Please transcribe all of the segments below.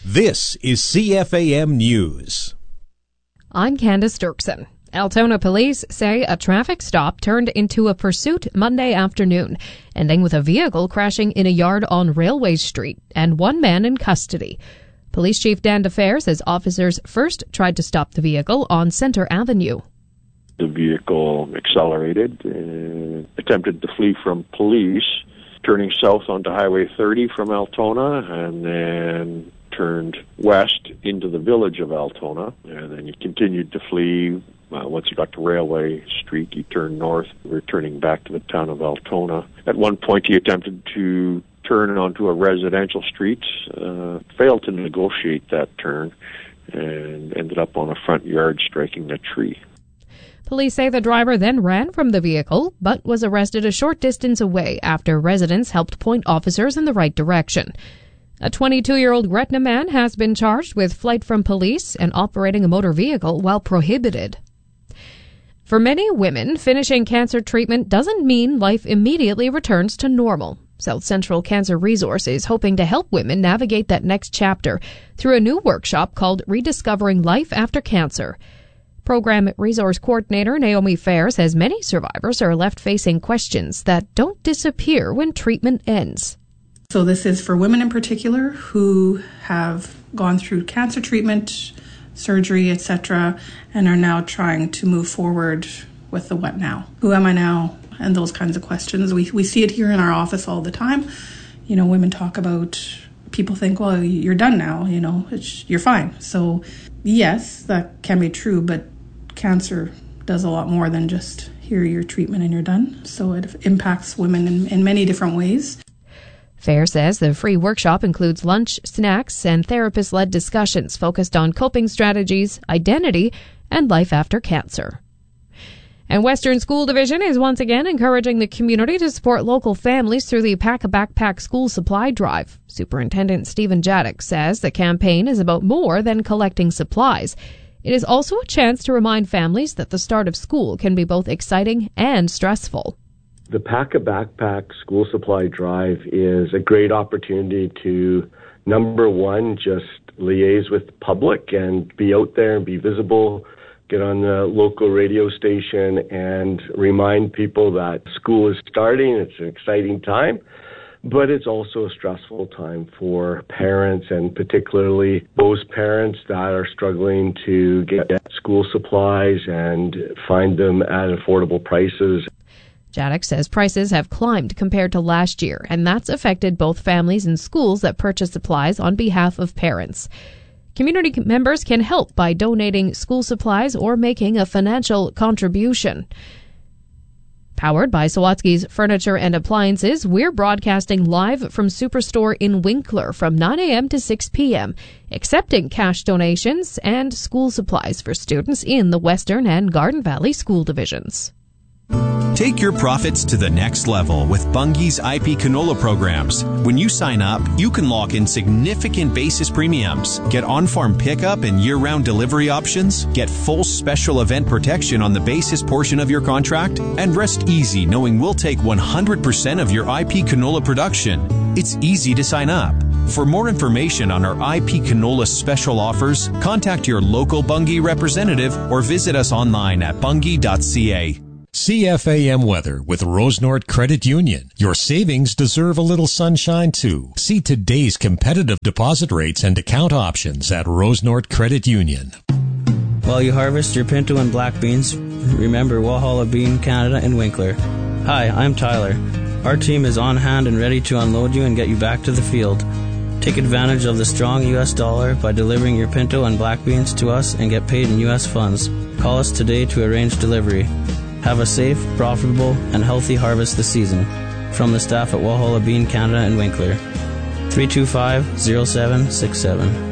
This is CFAM News. I'm Candace Dirksen. Altona police say a traffic stop turned into a pursuit Monday afternoon, ending with a vehicle crashing in a yard on Railway Street and one man in custody. Police Chief Dan DeFer says officers first tried to stop the vehicle on Centre Avenue. The vehicle accelerated, attempted to flee from police, turning south onto Highway 30 from Altona, and then turned west into the village of Altona, and then he continued to flee. Once he got to Railway Street, he turned north, returning back to the town of Altona. At one point, he attempted to turn onto a residential street, failed to negotiate that turn, and ended up on a front yard striking a tree. Police say the driver then ran from the vehicle, but was arrested a short distance away after residents helped point officers in the right direction. A 22-year-old Gretna man has been charged with flight from police and operating a motor vehicle while prohibited. For many women, finishing cancer treatment doesn't mean life immediately returns to normal. South Central Cancer Resource is hoping to help women navigate that next chapter through a new workshop called Rediscovering Life After Cancer. Program Resource Coordinator Naomi Fair says many survivors are left facing questions that don't disappear when treatment ends. So this is for women in particular who have gone through cancer treatment, surgery, etc., and are now trying to move forward with the what now. Who am I now? And those kinds of questions. We see it here in our office all the time. You know, women talk about, people think, well, you're done now, you know, you're fine. So yes, that can be true, but cancer does a lot more than just here, your treatment and you're done. So it impacts women in many different ways. Fair says the free workshop includes lunch, snacks, and therapist-led discussions focused on coping strategies, identity, and life after cancer. And Western School Division is once again encouraging the community to support local families through the Pack a Backpack school supply drive. Superintendent Stephen Jadek says the campaign is about more than collecting supplies. It is also a chance to remind families that the start of school can be both exciting and stressful. The Pack a Backpack school supply drive is a great opportunity to, number one, just liaise with the public and be out there and be visible, get on the local radio station and remind people that school is starting. It's an exciting time, but it's also a stressful time for parents, and particularly those parents that are struggling to get school supplies and find them at affordable prices. Jadek says prices have climbed compared to last year, and that's affected both families and schools that purchase supplies on behalf of parents. Community members can help by donating school supplies or making a financial contribution. Powered by Sawatsky's Furniture and Appliances, we're broadcasting live from Superstore in Winkler from 9 a.m. to 6 p.m., accepting cash donations and school supplies for students in the Western and Garden Valley school divisions. Take your profits to the next level with Bunge's IP canola programs. When you sign up, you can lock in significant basis premiums, get on-farm pickup and year-round delivery options, get full special event protection on the basis portion of your contract, and rest easy knowing we'll take 100% of your IP canola production. It's easy to sign up. For more information on our IP canola special offers, contact your local Bunge representative or visit us online at bunge.ca. CFAM weather with Rosenort Credit Union. Your savings deserve a little sunshine too. See today's competitive deposit rates and account options at Rosenort Credit Union. While you harvest your pinto and black beans, remember Walhalla Bean Canada in Winkler. Hi, I'm Tyler. Our team is on hand and ready to unload you and get you back to the field. Take advantage of the strong U.S. dollar by delivering your pinto and black beans to us and get paid in U.S. funds. Call us today to arrange delivery. Have a safe, profitable, and healthy harvest this season. From the staff at Walhalla Bean Canada in Winkler. 325-0767.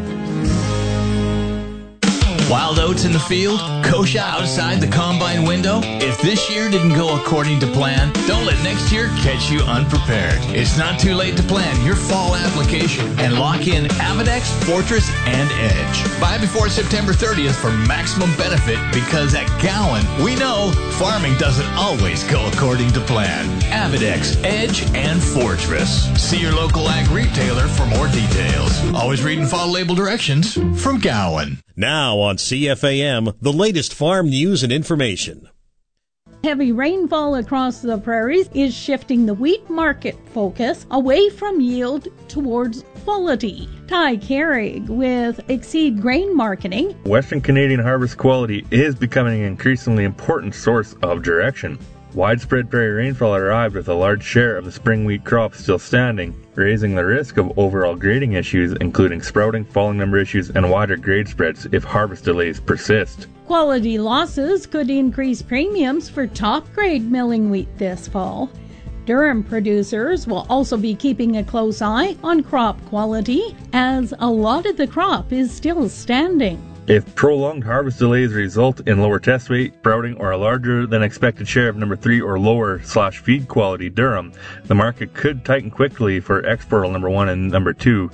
Wild oats in the field, kochia outside the combine window. If this year didn't go according to plan, don't let next year catch you unprepared. It's not too late to plan your fall application and lock in Avidex, Fortress, and Edge. Buy before September 30th for maximum benefit, because at Gowan, we know farming doesn't always go according to plan. Avidex, Edge, and Fortress. See your local ag retailer for more details. Always reading fall label directions from Gowan. Now on CFAM, the latest farm news and information. Heavy rainfall across the prairies is shifting the wheat market focus away from yield towards quality. Ty Carrig with Exceed Grain Marketing. Western Canadian harvest quality is becoming an increasingly important source of direction. Widespread prairie rainfall arrived with a large share of the spring wheat crop still standing, raising the risk of overall grading issues, including sprouting, falling number issues, and wider grade spreads if harvest delays persist. Quality losses could increase premiums for top-grade milling wheat this fall. Durum producers will also be keeping a close eye on crop quality, as a lot of the crop is still standing. If prolonged harvest delays result in lower test weight, sprouting, or a larger than expected share of number 3 or lower / feed quality durum, the market could tighten quickly for export number 1 and number 2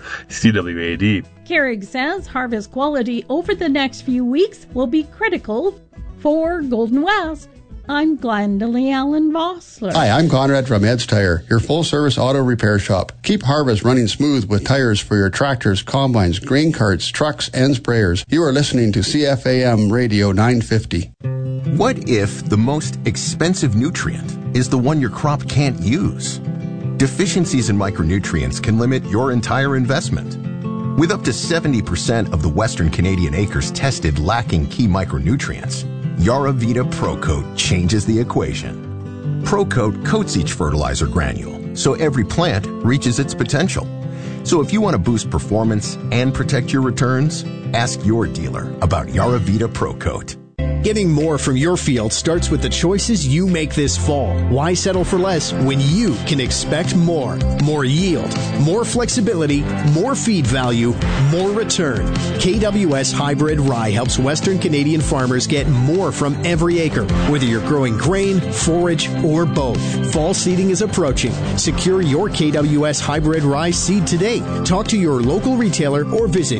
CWAD. Carrig says harvest quality over the next few weeks will be critical for Golden West. I'm Glendalee Allen Vossler. Hi, I'm Conrad from Ed's Tire, your full-service auto repair shop. Keep harvest running smooth with tires for your tractors, combines, grain carts, trucks, and sprayers. You are listening to CFAM Radio 950. What if the most expensive nutrient is the one your crop can't use? Deficiencies in micronutrients can limit your entire investment. With up to 70% of the Western Canadian acres tested lacking key micronutrients, Yaravita ProCoat changes the equation. ProCoat coats each fertilizer granule, so every plant reaches its potential. So if you want to boost performance and protect your returns, ask your dealer about Yaravita ProCoat. Getting more from your field starts with the choices you make this fall. Why settle for less when you can expect more? More yield, more flexibility, more feed value, more return. KWS Hybrid Rye helps Western Canadian farmers get more from every acre, whether you're growing grain, forage, or both. Fall seeding is approaching. Secure your KWS Hybrid Rye seed today. Talk to your local retailer or visit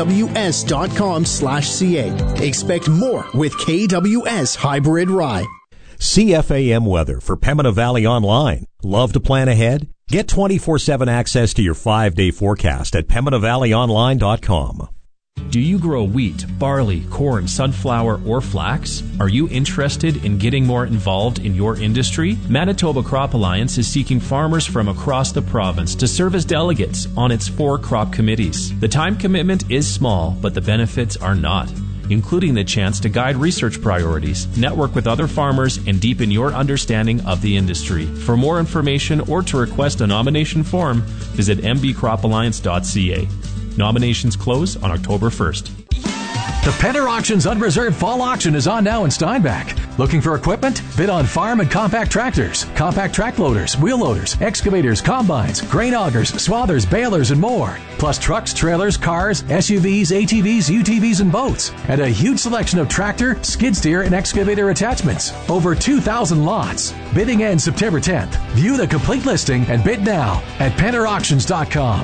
kws.com/ca. Expect more with KWS Hybrid Rye. CFAM weather for Pembina Valley Online. Love to plan ahead? Get 24/7 access to your 5-day forecast at PembinaValleyOnline.com. Do you grow wheat, barley, corn, sunflower, or flax? Are you interested in getting more involved in your industry? Manitoba Crop Alliance is seeking farmers from across the province to serve as delegates on its 4 crop committees. The time commitment is small, but the benefits are not, including the chance to guide research priorities, network with other farmers, and deepen your understanding of the industry. For more information or to request a nomination form, visit mbcropalliance.ca. Nominations close on October 1st. The Penner Auctions Unreserved Fall Auction is on now in Steinbach. Looking for equipment? Bid on farm and compact tractors, compact track loaders, wheel loaders, excavators, combines, grain augers, swathers, balers, and more. Plus trucks, trailers, cars, SUVs, ATVs, UTVs, and boats. And a huge selection of tractor, skid steer, and excavator attachments. Over 2,000 lots. Bidding ends September 10th. View the complete listing and bid now at PennerAuctions.com.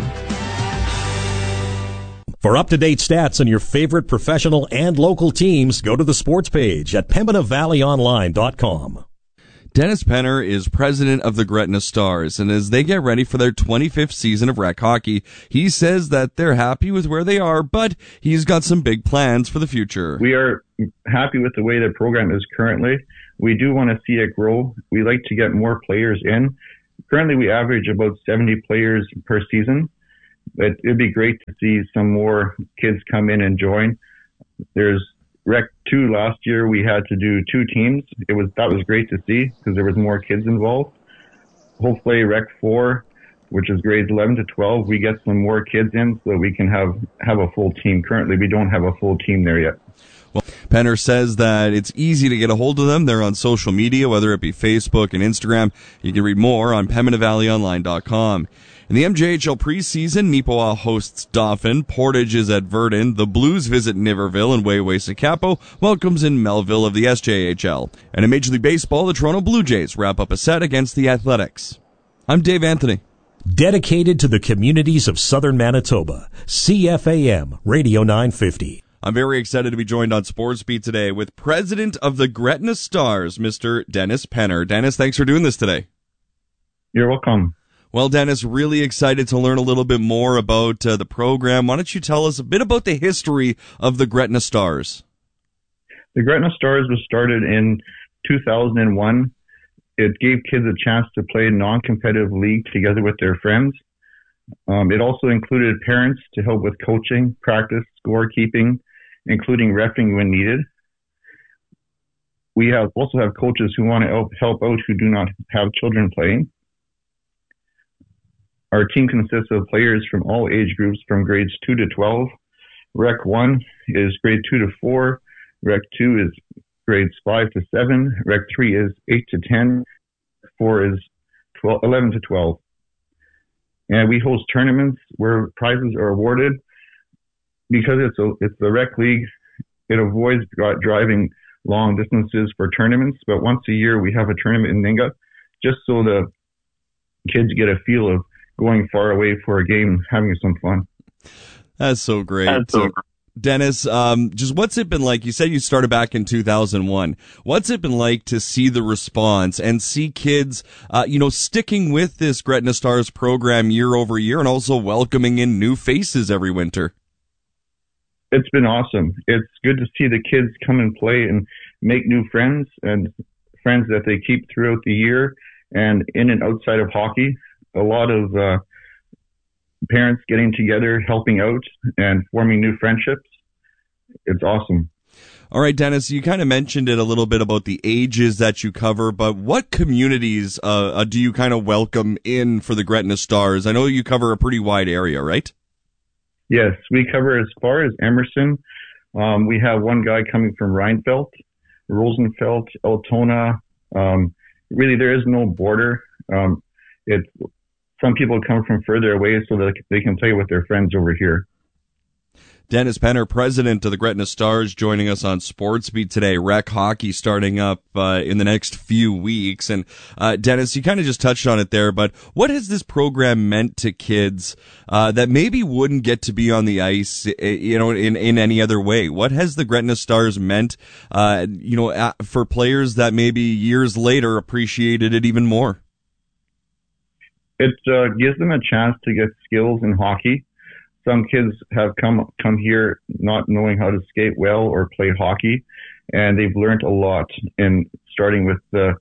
For up-to-date stats on your favorite professional and local teams, go to the sports page at PembinaValleyOnline.com. Dennis Penner is president of the Gretna Stars, and as they get ready for their 25th season of rec hockey, he says that they're happy with where they are, but he's got some big plans for the future. We are happy with the way the program is currently. We do want to see it grow. We like to get more players in. Currently, we average about 70 players per season. But it'd be great to see some more kids come in and join. There's Rec 2 last year. We had to do 2 teams. That was great to see because there was more kids involved. Hopefully Rec 4, which is grades 11 to 12, we get some more kids in so that we can have a full team. Currently, we don't have a full team there yet. Well, Penner says that it's easy to get a hold of them. They're on social media, whether it be Facebook and Instagram. You can read more on PembinaValleyOnline.com. In the MJHL preseason, Neepawa hosts Dauphin, Portage is at Verdun, the Blues visit Niverville, and Wayway-Sakapo welcomes in Melville of the SJHL. And in Major League Baseball, the Toronto Blue Jays wrap up a set against the Athletics. I'm Dave Anthony. Dedicated to the communities of southern Manitoba, CFAM Radio 950. I'm very excited to be joined on Sports Beat today with President of the Gretna Stars, Mr. Dennis Penner. Dennis, thanks for doing this today. You're welcome. Well, Dennis, really excited to learn a little bit more about the program. Why don't you tell us a bit about the history of the Gretna Stars? The Gretna Stars was started in 2001. It gave kids a chance to play a non-competitive league together with their friends. It also included parents to help with coaching, practice, scorekeeping, including reffing when needed. We also have coaches who want to help out who do not have children playing. Our team consists of players from all age groups from grades 2 to 12. Rec 1 is grade 2 to 4. Rec 2 is grades 5 to 7. Rec 3 is 8 to 10. 4 is 11 to 12. And we host tournaments where prizes are awarded. Because it's the rec league, it avoids driving long distances for tournaments. But once a year, we have a tournament in Ninga, just so the kids get a feel of going far away for a game, having some fun. That's so great. Dennis, just what's it been like? You said you started back in 2001. What's it been like to see the response and see kids, sticking with this Gretna Stars program year over year and also welcoming in new faces every winter? It's been awesome. It's good to see the kids come and play and make new friends and friends that they keep throughout the year and in and outside of hockey. A lot of parents getting together, helping out, and forming new friendships. It's awesome. All right, Dennis, you kind of mentioned it a little bit about the ages that you cover, but what communities do you kind of welcome in for the Gretna Stars? I know you cover a pretty wide area, right? Yes, we cover as far as Emerson. We have one guy coming from Rheinfeldt, Rosenfeld, Altona. Really, there is no border. Some people come from further away so that they can play with their friends over here. Dennis Penner, president of the Gretna Stars, joining us on SportsBeat today. Rec hockey starting up in the next few weeks. And Dennis, you kind of just touched on it there, but what has this program meant to kids that maybe wouldn't get to be on the ice, in any other way? What has the Gretna Stars meant, for players that maybe years later appreciated it even more? It gives them a chance to get skills in hockey. Some kids have come here not knowing how to skate well or play hockey, and they've learned a lot in starting with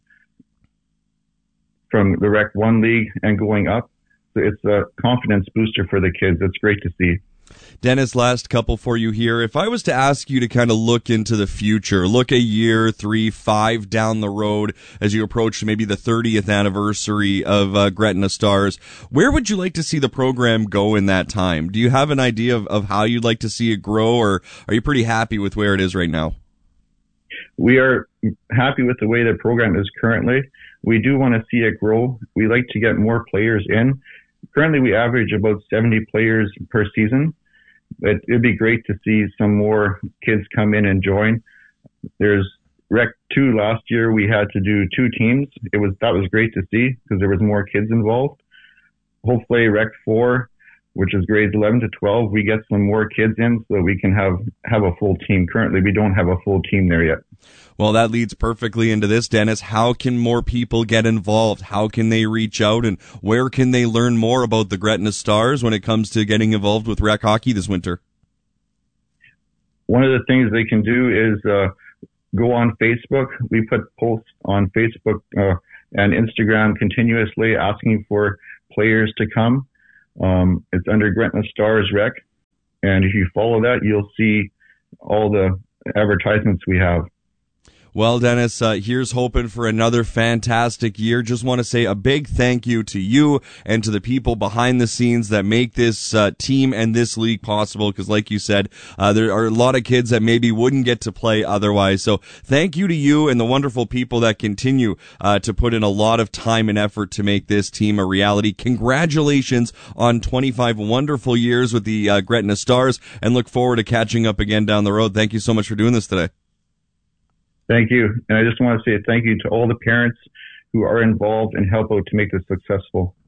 from the Rec 1 league and going up. So it's a confidence booster for the kids. It's great to see. Dennis, last couple for you here. If I was to ask you to kind of look into the future, look a year, 3, 5 down the road as you approach maybe the 30th anniversary of Gretna Stars, where would you like to see the program go in that time? Do you have an idea of how you'd like to see it grow, or are you pretty happy with where it is right now? We are happy with the way the program is currently. We do want to see it grow. We like to get more players in. Currently, we average about 70 players per season. But it'd be great to see some more kids come in and join. There's Rec 2 last year. We had to do 2 teams. That was great to see because there was more kids involved. Hopefully Rec 4, which is grades 11 to 12, we get some more kids in so that we can have a full team. Currently, we don't have a full team there yet. Well, that leads perfectly into this, Dennis. How can more people get involved? How can they reach out, and where can they learn more about the Gretna Stars when it comes to getting involved with rec hockey this winter? One of the things they can do is go on Facebook. We put posts on Facebook and Instagram continuously asking for players to come. It's under Gretna Stars Rec. And if you follow that, you'll see all the advertisements we have. Well, Dennis, here's hoping for another fantastic year. Just want to say a big thank you to you and to the people behind the scenes that make this team and this league possible, because like you said, there are a lot of kids that maybe wouldn't get to play otherwise. So thank you to you and the wonderful people that continue to put in a lot of time and effort to make this team a reality. Congratulations on 25 wonderful years with the Gretna Stars, and look forward to catching up again down the road. Thank you so much for doing this today. Thank you. And I just want to say thank you to all the parents who are involved and help out to make this successful.